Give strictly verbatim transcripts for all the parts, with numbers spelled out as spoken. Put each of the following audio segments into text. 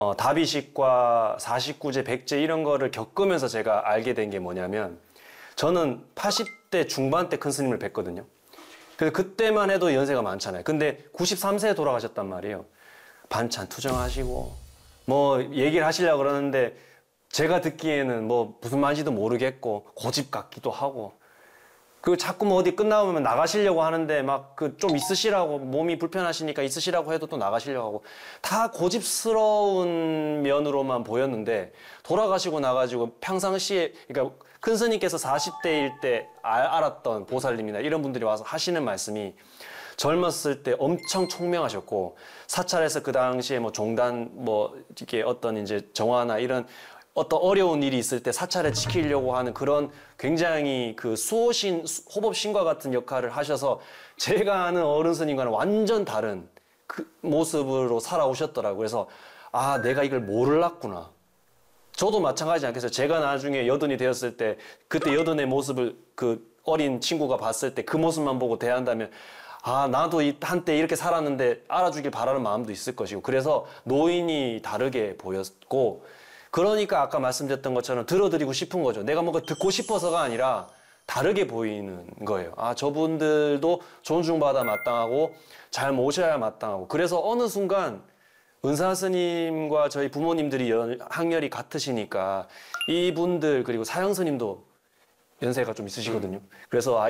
어, 다비식과 사십구제, 백제 이런 거를 겪으면서 제가 알게 된 게 뭐냐면 저는 팔십 대 중반 때 큰 스님을 뵀거든요. 그래서 그때만 해도 연세가 많잖아요. 근데 구십삼 세에 돌아가셨단 말이에요. 반찬 투정하시고 뭐 얘기를 하시려고 그러는데 제가 듣기에는 뭐 무슨 말인지도 모르겠고 고집 같기도 하고 그 자꾸 뭐 어디 끝나면 나가시려고 하는데 막 그 좀 있으시라고 몸이 불편하시니까 있으시라고 해도 또 나가시려고 하고 다 고집스러운 면으로만 보였는데 돌아가시고 나가지고 평상시에 그러니까 큰 스님께서 사십 대일 때 알았던 보살님이나 이런 분들이 와서 하시는 말씀이 젊었을 때 엄청 총명하셨고 사찰에서 그 당시에 뭐 종단 뭐 이게 어떤 이제 정화나 이런 어떤 어려운 일이 있을 때 사찰을 지키려고 하는 그런 굉장히 그 수호신, 호법신과 같은 역할을 하셔서 제가 아는 어른 스님과는 완전 다른 그 모습으로 살아오셨더라고요. 그래서 아, 내가 이걸 몰랐구나. 저도 마찬가지지 않겠어요. 제가 나중에 여든이 되었을 때 그때 여든의 모습을 그 어린 친구가 봤을 때 그 모습만 보고 대한다면 아, 나도 한때 이렇게 살았는데 알아주길 바라는 마음도 있을 것이고 그래서 노인이 다르게 보였고 그러니까 아까 말씀드렸던 것처럼 들어드리고 싶은 거죠. 내가 뭔가 듣고 싶어서가 아니라 다르게 보이는 거예요. 아, 저분들도 존중받아 마땅하고 잘 모셔야 마땅하고 그래서 어느 순간 은사 스님과 저희 부모님들이 연, 학렬이 같으시니까 이분들 그리고 사형 스님도 연세가 좀 있으시거든요. 그래서 아,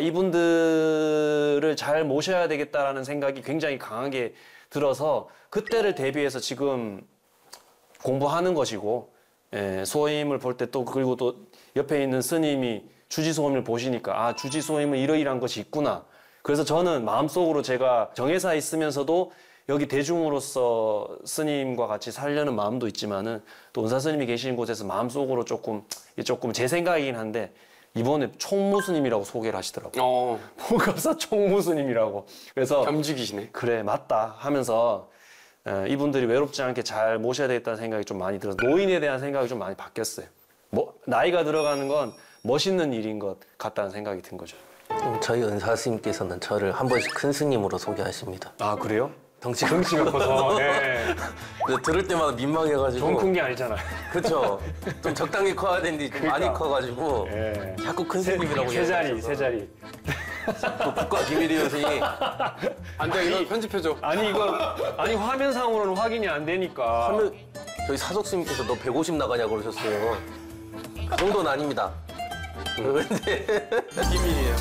이분들을 잘 모셔야 되겠다라는 생각이 굉장히 강하게 들어서 그때를 대비해서 지금 공부하는 것이고 예, 소임을 볼 때 또 그리고 또 옆에 있는 스님이 주지소임을 보시니까 아, 주지소임은 이러이러한 것이 있구나. 그래서 저는 마음속으로 제가 정회사에 있으면서도 여기 대중으로서 스님과 같이 살려는 마음도 있지만은 또 은사 스님이 계시는 곳에서 마음속으로 조금 조금 제 생각이긴 한데 이번에 총무스님이라고 소개를 하시더라고요. 어. 목갑사 총무스님이라고. 그래서 겸직이시네. 그래 맞다 하면서 에, 이분들이 외롭지 않게 잘 모셔야 되겠다는 생각이 좀 많이 들어서 노인에 대한 생각이 좀 많이 바뀌었어요. 뭐 나이가 들어가는 건 멋있는 일인 것 같다는 생각이 든 거죠. 저희 은사 스님께서는 저를 한 번씩 큰 스님으로 소개하십니다. 아 그래요? 덩치 덩치가 커서. 네. 들을 때마다 민망해가지고. 좀 큰 게 아니잖아요. 그렇죠. 좀 적당히 커야 되는데 좀 그러니까. 많이 커가지고 네. 자꾸 큰 스님이라고 세 자리, 세 자리. 또 국가 기밀이어서니 안 돼, 이거 편집해줘. 아니 이거 아니 화면상으로는 확인이 안 되니까. 하면 저희 사석 스님께서 너 백오십 나가냐 그러셨어요. 그 정도는 아닙니다. 그런데 비밀이에요.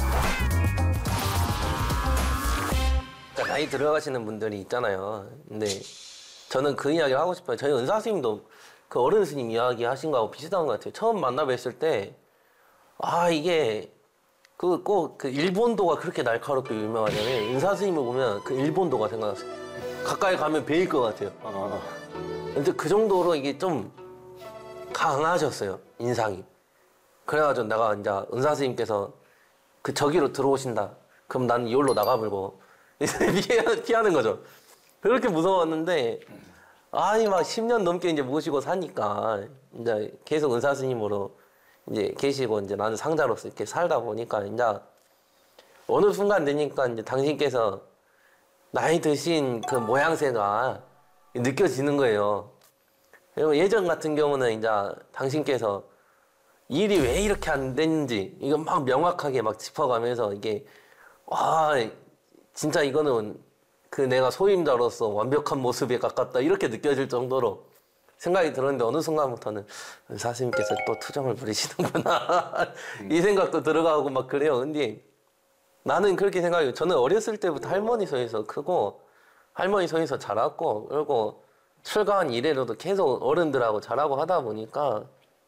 나이 들어가시는 분들이 있잖아요. 근데 저는 그 이야기를 하고 싶어요. 저희 은사 스님도 그 어른 스님 이야기 하신 거하고 비슷한 것 같아요. 처음 만나 뵀을 때 아 이게 그 꼭 그 일본도가 그렇게 날카롭게 유명하잖아요. 은사 스님을 보면 그 일본도가 생각났어요. 가까이 가면 베일 것 같아요. 어. 근데 그 정도로 이게 좀 강하셨어요. 인상이. 그래가지고 내가 이제 은사 스님께서 그 저기로 들어오신다. 그럼 나는 이홀로 나가버리고 피하는 거죠. 그렇게 무서웠는데 아니 막 십 년 넘게 이제 모시고 사니까 이제 계속 은사 스님으로 이제 계시고 이제 나는 상자로서 이렇게 살다 보니까 이제 어느 순간 되니까 이제 당신께서 나이 드신 그 모양새가 느껴지는 거예요. 그리고 예전 같은 경우는 이제 당신께서 일이 왜 이렇게 안 됐는지 이거 막 명확하게 막 짚어가면서 이게 와 진짜 이거는 그 내가 소임자로서 완벽한 모습에 가깝다 이렇게 느껴질 정도로 생각이 들었는데 어느 순간부터는 은사스님께서 또 투정을 부리시는구나 이 생각도 들어가고 막 그래요. 근데 나는 그렇게 생각해요. 저는 어렸을 때부터 할머니 손에서 크고 할머니 손에서 자랐고 그리고 출가한 이래로도 계속 어른들하고 자라고 하다 보니까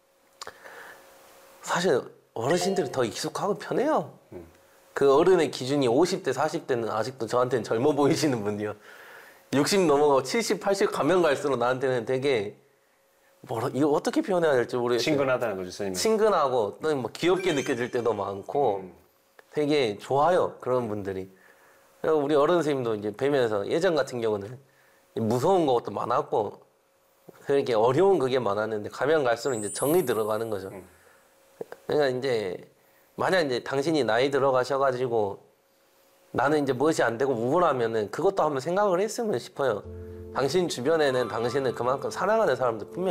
사실 어르신들이 더 익숙하고 편해요. 음. 그 어른의 기준이 오십 대, 사십 대는 아직도 저한테는 젊어 보이시는 분이요. 육십 넘어가고 칠십, 팔십 가면 갈수록 나한테는 되게 뭐라 이거 어떻게 표현해야 될지 모르겠어요. 친근하다는 거죠, 선생님. 친근하고 또 뭐 귀엽게 느껴질 때도 많고 음. 되게 좋아요, 그런 분들이. 그리고 우리 어른 선생님도 이제 뵈면서 예전 같은 경우는 무서운 것도 많았고 그렇게 어려운 그게 많았는데 가면 갈수록 이제 정이 들어가는 거죠. 음. 그러니까 이제 만약 이제 당신이 나이 들어가셔가지고 나는 이제 무엇이 안 되고 우울하면은 그것도 한번 생각을 했으면 싶어요. 당신 주변에는 당신을 그만큼 사랑하는 사람들 분명히